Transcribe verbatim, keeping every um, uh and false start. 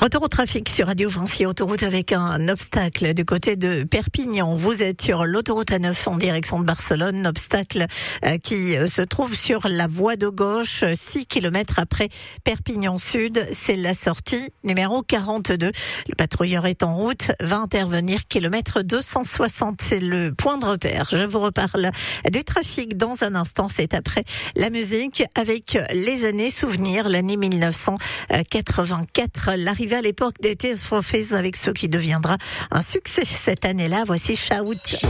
Retour au trafic sur Radio Vinci Autoroute avec un obstacle du côté de Perpignan. Vous êtes sur l'autoroute A neuf en direction de Barcelone. Obstacle euh, qui euh, se trouve sur la voie de gauche, six kilomètres après Perpignan Sud. C'est la sortie numéro quarante-deux. Le patrouilleur est en route, va intervenir kilomètre deux cent soixante. C'est le point de repère. Je vous reparle du trafic dans un instant. C'est après la musique avec les années souvenirs, l'année mille neuf cent quatre-vingt-quatre. L'arrivée à l'époque des Tears for Fears avec ce qui deviendra un succès cette année-là. Voici Shout.